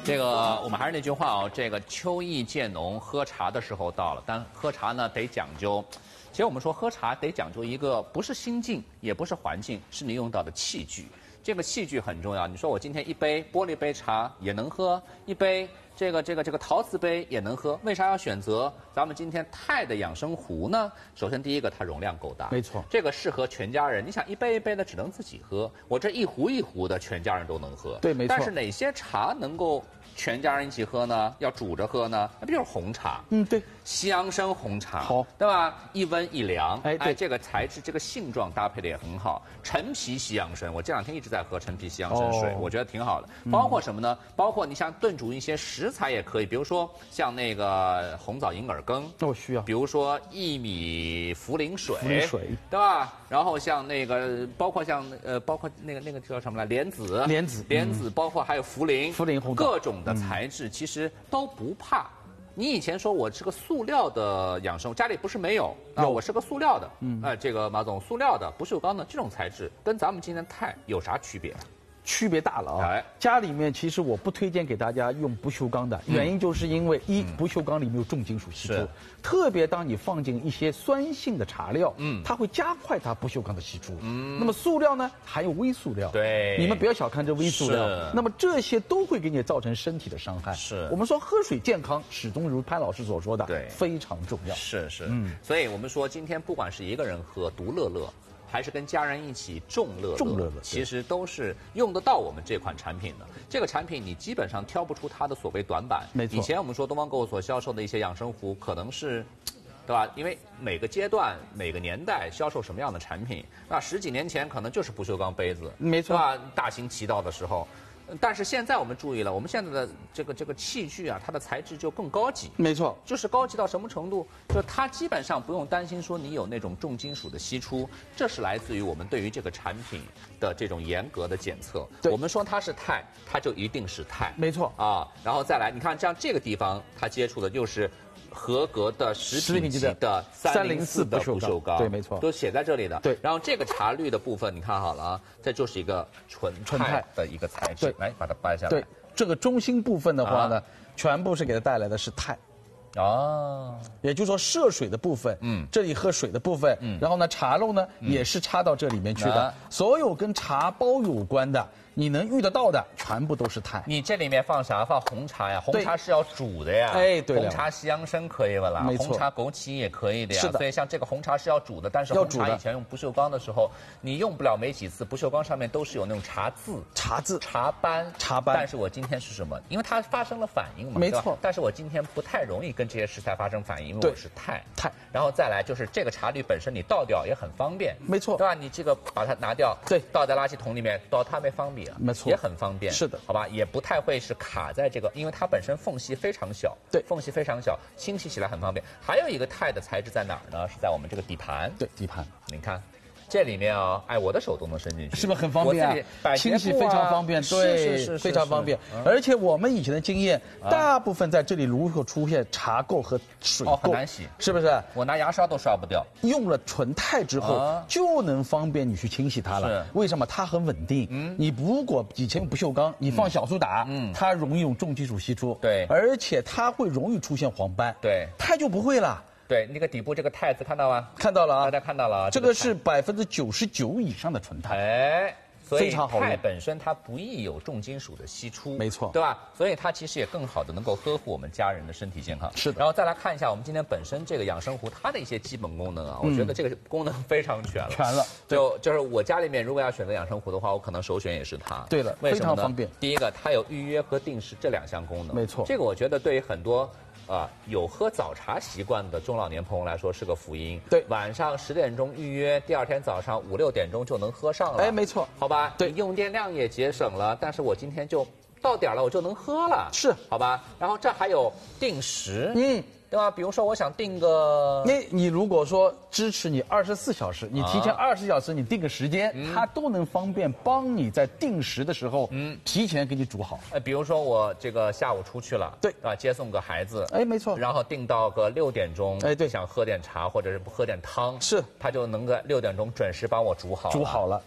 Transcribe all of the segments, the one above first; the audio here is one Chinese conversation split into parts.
这个我们还是那句话哦，这个秋意渐浓，喝茶的时候到了。但喝茶呢得讲究，其实我们说喝茶得讲究一个，不是心境，也不是环境，是你用到的器具。这个器具很重要。你说我今天一杯玻璃杯茶也能喝，一杯这个陶瓷杯也能喝，为啥要选择咱们今天钛的养生壶呢？首先第一个，它容量够大， 没错， 这个适合全家人。你想一杯一杯的只能自己喝，我这一壶一壶的全家人都能喝。 对，没错。 但是哪些茶能够全家人一起喝呢？要煮着喝呢？那不就是红茶？ 对， 西洋参红茶， 好， 对吧？一温一凉， 对， 这个材质、这个性状搭配的也很好。陈皮西洋参，我这两天一直在喝陈皮西洋参水，我觉得挺好的。包括什么呢？包括你像炖煮一些食材也可以，比如说像那个红枣银耳羹， 需要。 比如说薏米茯苓水，对吧？然后像那个，包括像包括那个叫什么来？莲子，包括还有茯苓红枣， 各种的材质其实都不怕。你以前说我是个塑料的养生，家里不是没有啊，我是个塑料的，这个马总，塑料的不锈钢的这种材质，跟咱们今天钛有啥区别？ 区别大了啊！家里面其实我不推荐给大家用不锈钢的，原因就是因为不锈钢里面有重金属析出，特别当你放进一些酸性的茶料，它会加快它不锈钢的析出。那么塑料呢，含有微塑料， 对， 你们不要小看这微塑料，那么这些都会给你造成身体的伤害。 是， 我们说喝水健康，始终如潘老师所说的， 对， 非常重要。 是，所以我们说今天不管是一个人喝独乐乐，还是跟家人一起众乐乐，其实都是用得到我们这款产品的。这个产品你基本上挑不出它的所谓短板。 没错， 以前我们说东方购物所销售的一些养生壶，可能是，对吧？因为每个阶段、每个年代销售什么样的产品，那10几年前可能就是不锈钢杯子， 没错， 对吧？大行其道的时候。但是现在我们注意了，我们现在的这个器具啊，它的材质就更高级。 没错， 就是高级到什么程度？就它基本上不用担心说你有那种重金属的析出，这是来自于我们对于这个产品的这种严格的检测。我们说它是钛，它就一定是钛。 没错啊，然后再来，你看像这个地方，它接触的就是合格的食品级的304的不锈钢， 对，没错， 都写在这里的。 对， 然后这个茶滤的部分，你看好了啊，这就是一个纯钛的一个材质。 对， 来把它掰下来。 对，这个中心部分的话呢，全部是给它带来的是钛。也就是说涉水的部分，这里喝水的部分，然后呢茶漏呢也是插到这里面去的，所有跟茶包有关的。你能遇得到的全部都是钛。 你这里面放啥？放红茶呀？红茶是要煮的呀。 对了。 红茶西洋参可以了啦， 没错。 红茶枸杞也可以的呀。 是的。 所以像这个红茶是要煮的，但是红茶以前用不锈钢的时候，你用不了没几次，不锈钢上面都是有那种茶斑。但是我今天是什么？因为它发生了反应嘛。 没错。 但是我今天不太容易跟这些食材发生反应，因为我是钛。然后再来就是这个茶滤本身你倒掉也很方便。 没错。 对吧？你这个把它拿掉， 对， 倒在垃圾桶里面，倒它没方便啊。 没错。 也很方便， 是的， 好吧，也不太会是卡在这个，因为它本身缝隙非常小， 对， 缝隙非常小，清洗起来很方便。还有一个钛的材质在哪儿呢？是在我们这个底盘， 对，底盘， 你看。这里面啊，我的手都能伸进去， 是不是很方便啊？清洗非常方便，对， 是非常方便。而且我们以前的经验，大部分在这里如果出现茶垢和水垢， 很难洗， 是不是？ 我拿牙刷都刷不掉。 用了纯钛之后，就能方便你去清洗它了。为什么？它很稳定。你如果以前用不锈钢，你放小苏打，它容易有重金属析出， 对， 而且它会容易出现黄斑， 对， 钛就不会了。 对，那个底部这个钛字看到吗？ 看到了啊， 大家看到了啊， 这个是99%以上的纯钛， 所以非常好用。 钛本身它不易有重金属的析出， 没错， 对吧？所以它其实也更好的能够呵护我们家人的身体健康。 是的。 然后再来看一下我们今天本身这个养生壶它的一些基本功能啊，我觉得这个功能非常全了。 全了。 就是我家里面如果要选择养生壶的话，我可能首选也是它。 对了， 为什么呢？ 非常方便。 第一个，它有预约和定时这2项功能。 没错。 这个我觉得对于很多有喝早茶习惯的中老年朋友来说是个福音。 对， 晚上10点钟预约，第2天早上5、6点钟就能喝上了。 没错， 好吧？ 对， 用电量也节省了，但是我今天就到点了，我就能喝了。 是， 好吧？然后这还有定时，对吧？比如说我想定个， 你如果说支持你24小时，你提前20小时你定个时间，它都能方便帮你在定时的时候，提前给你煮好。 比如说我这个下午出去了， 对啊，接送个孩子， 没错， 然后定到个6点钟， 对， 想喝点茶或者是喝点汤， 是， 他就能个6点钟准时帮我煮好了。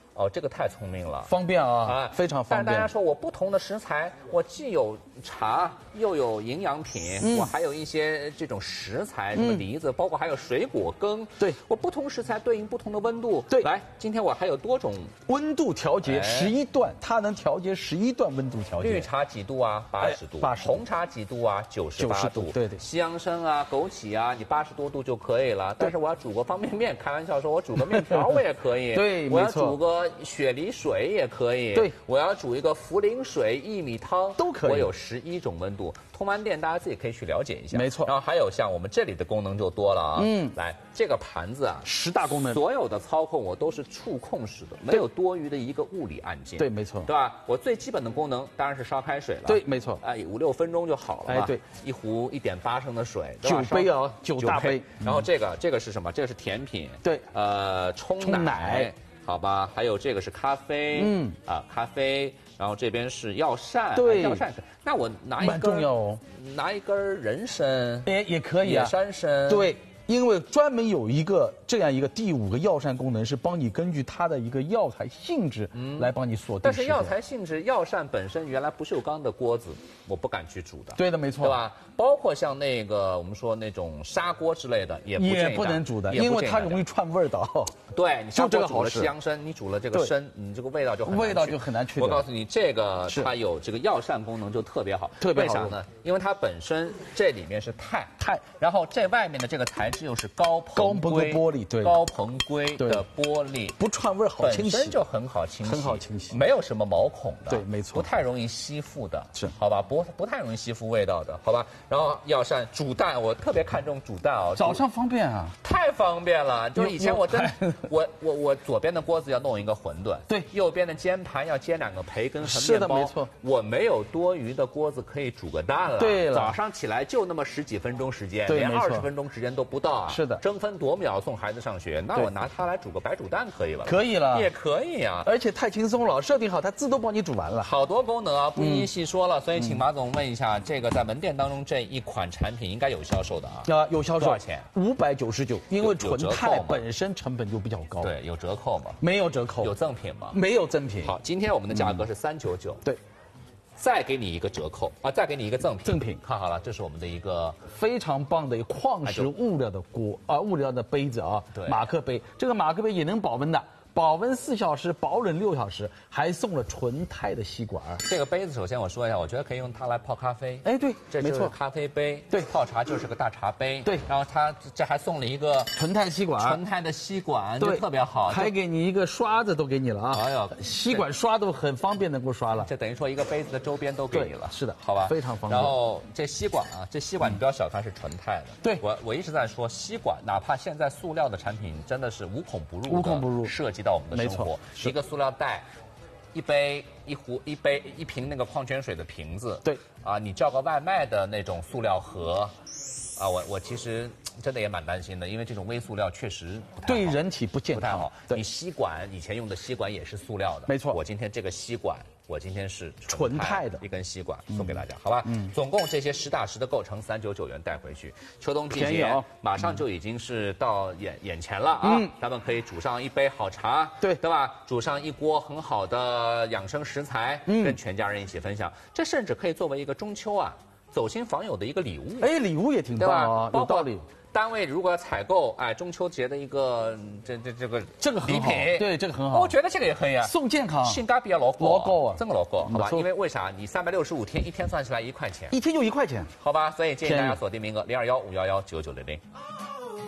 哦，这个太聪明了， 方便啊，非常方便。 但是大家说我不同的食材，我既有茶，又有营养品，我还有一些这种食材，什么梨子，包括还有水果羹。 对， 我不同食材对应不同的温度。 对， 来，今天我还有多种温度调节11段，它能调节11段温度调节。 绿茶几度啊？80度。红茶几度啊？98度。 对对。 西洋参啊，枸杞啊，你80多度就可以了。但是我要煮个方便面，开玩笑说，我煮个面条我也可以。 对， 我要煮个雪梨水也可以。 对， 我要煮一个茯苓水、薏米汤都可以。 我有11种温度。通完店大家自己可以去了解一下。 没错。 然后还有像我们这里的功能就多了啊。来，这个盘子啊 ，10大功能， 所有的操控我都是触控式的，没有多余的一个物理按键。 对，没错。 对吧？我最基本的功能当然是烧开水了。 对，没错。 哎，5、6分钟就好了嘛。 哎，对。 一壶1.8升的水 ，9杯啊，9大杯。 然后这个是什么？这个是甜品。 对。 冲奶，好吧。还有这个是咖啡。咖啡。然后这边是药膳。 对。 药膳是。那我拿一根。 蛮重要哦。 拿一根人参。 也可以啊。 野山参。 对。因为专门有一个这样一个第5个药膳功能，是帮你根据它的一个药材性质来帮你锁定。 但是药材性质，药膳本身原来不锈钢的锅子，我不敢去煮的。 对的，没错， 对吧？包括像那个我们说那种砂锅之类的，也不能煮的，因为它容易串味道。 对，你砂锅煮了西洋参，你煮了这个参，你这个味道就很难去。 我告诉你，这个它有这个药膳功能就特别好。 特别好。 为啥呢？因为它本身这里面是钛，然后这外面的这个材质又是高硼玻璃，对， 高硼硅的玻璃， 不串味，好清洗， 本身就很好清洗， 很好清洗， 没有什么毛孔的， 对，没错， 不太容易吸附的， 是， 好吧，不太容易吸附味道的，好吧。然后药膳煮蛋，我特别看重煮蛋啊， 早上方便啊， 太方便了。就是以前我真，我左边的锅子要弄一个馄饨， 对， 右边的煎盘要煎2个培根和面包， 是的，没错。 我没有多余的锅子可以煮个蛋了， 对了， 早上起来就那么10几分钟时间，连20分钟时间都不到啊， 是的， 争分夺秒送孩子上学，那我拿它来煮个白煮蛋可以了， 可以了， 也可以啊， 而且太轻松了，设定好它自动帮你煮完了， 好多功能啊，不一一细说了，所以请马总问一下，这个在门店当中这一款产品应该有销售的啊？ 有销售， 多少钱 ？599，因为纯钛本身成本就比较高， 对，有折扣吗？ 没有折扣， 有赠品吗？ 没有赠品。 好，今天我们的价格是399， 对。 再给你一个折扣啊！再给你一个赠品。 赠品， 看好了，这是我们的一个非常棒的矿石物料的锅啊，物料的杯子啊， 对， 马克杯。这个马克杯也能保温的，保温4小时，保冷6小时，还送了纯钛的吸管。 这个杯子，首先我说一下，我觉得可以用它来泡咖啡。 哎，对， 这就是咖啡杯。 对， 泡茶就是个大茶杯。 对， 然后它这还送了一个纯钛吸管， 纯钛的吸管， 对， 特别好。 还给你一个刷子，都给你了啊！ 哎呀， 吸管刷都很方便的给我刷了。 这等于说一个杯子的周边都给你了。 是的， 好吧， 非常方便。 然后这吸管啊，这吸管你不要小看是纯钛的。 对， 我一直在说吸管，哪怕现在塑料的产品真的是无孔不入， 无孔不入， 涉及到我们的生活。一个塑料袋，一杯、一壶、一瓶那个矿泉水的瓶子， 对啊，你叫个外卖的那种塑料盒，啊，我其实真的也蛮担心的，因为这种微塑料确实对人体不健康， 不太好。你吸管以前用的吸管也是塑料的， 没错。 我今天这个吸管，我今天是纯钛的一根吸管送给大家，好吧？总共这些实打实的构成399元带回去。秋冬季节马上就已经是到眼前了啊，咱们可以煮上一杯好茶， 对吧？煮上一锅很好的养生食材，跟全家人一起分享。这甚至可以作为一个中秋啊走亲访友的一个礼物。 哎，礼物也挺棒啊，有道理。 单位如果要采购，哎，中秋节的一个这个礼品， 对，这个很好。 我觉得这个也可以啊， 送健康， 性价比也老高啊， 真的老高，好吧？因为为啥？你365天，一天算下来1块钱， 一天就1块钱， 好吧？所以建议大家锁定名额0215119900。